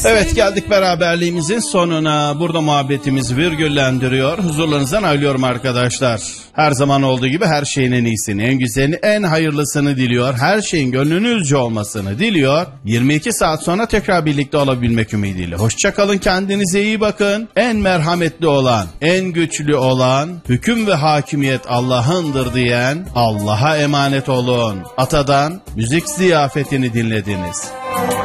Evet, geldik beraberliğimizin sonuna. Burada muhabbetimizi virgüllendiriyor. Huzurlarınızdan ayrılıyorum arkadaşlar. Her zaman olduğu gibi her şeyin en iyisini, en güzelini, en hayırlısını diliyor. Her şeyin gönlünüzce olmasını diliyor. 22 saat sonra tekrar birlikte olabilmek ümidiyle. Hoşça kalın, kendinize iyi bakın. En merhametli olan, en güçlü olan, hüküm ve hakimiyet Allah'ındır diyen Allah'a emanet olun. Atadan müzik ziyafetini dinlediniz.